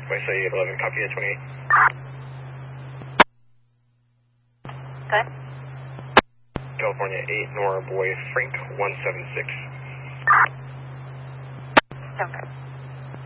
say 11, copy at 28. Good. California 8, Nora Boy, Frank 176. Okay.